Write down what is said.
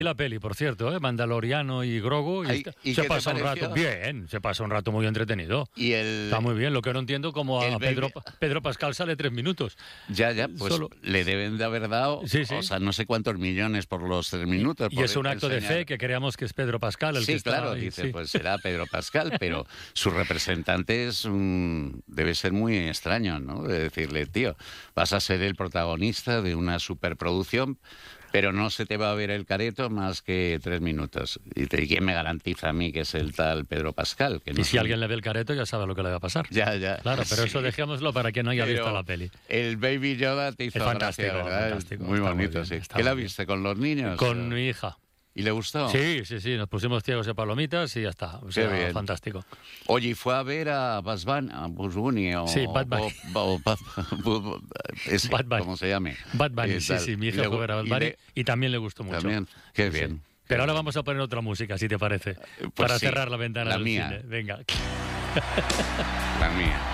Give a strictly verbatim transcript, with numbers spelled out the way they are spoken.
La peli, por cierto, ¿eh? Mandaloriano y Grogu. Y, Ay, está, ¿y se qué te pasa un pareció? rato bien, se pasa un rato muy entretenido. Y el... Está muy bien, lo que no entiendo como el a Pedro, baby- Pedro Pascal sale tres minutos. Ya, ya, pues Solo- le deben de haber dado, Sí, sí. o sea, no sé cuántos millones por los tres minutos. Y por es un acto de enseñar. fe que creamos que es Pedro Pascal el Sí, que está claro, ahí, dice, sí. pues será Pedro Pascal, pero su representante es un- debe ser muy extraño, ¿no? De decirle, tío, vas a ser el protagonista de una superproducción, pero no se te va a ver el careto más que tres minutos. Y te- ¿y quién me garantiza a mí que es el tal Pedro Pascal? Que no Y si soy- alguien le ve el careto ya sabe lo que le va a pasar. Ya, ya. Claro, pero eso Sí. dejémoslo para quien no haya Pero visto la peli. El Baby Yoda te hizo Es fantástico, gracia, ¿verdad? fantástico, Muy está muy bonito, bien, sí. está ¿Qué la muy bien. viste con los niños? Con mi hija. ¿Y le gustó? Sí, sí, sí, nos pusimos ciegos de palomitas y ya está. O sea, bien. fantástico. Oye, ¿y fue a ver a Buzz Bunny, a Bugs Bunny o... Sí, Bad Bunny. o- o- o- ese, Bad Bunny. ¿cómo se llame? Bad Bunny, Eh, sí, tal. sí, mi Y hija le- fue a ver a Bad y Bunny le- y también le gustó mucho. También, qué Sí, sí. bien. Pero ahora vamos a poner otra música, si te parece, Pues para sí, cerrar la ventana la del mía. cine. Venga. La mía.